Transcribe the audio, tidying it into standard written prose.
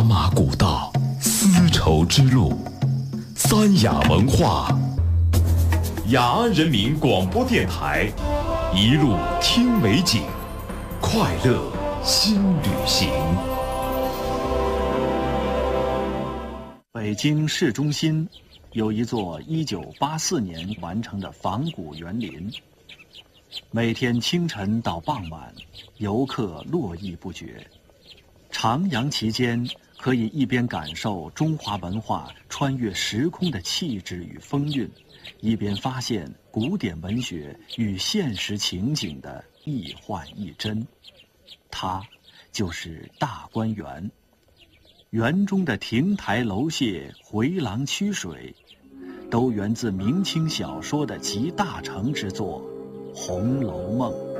茶马古道，丝绸之路，三雅文化，雅安人民广播电台，一路听美景，快乐新旅行。 北京市中心有一座1984年完成的仿古园林，每天清晨到傍晚，游客络绎不绝。徜徉其间，可以一边感受中华文化穿越时空的气质与风韵，一边发现古典文学与现实情景的一幻一真。它就是大观园。园中的亭台楼榭、回廊曲水，都源自明清小说的集大成之作《红楼梦》。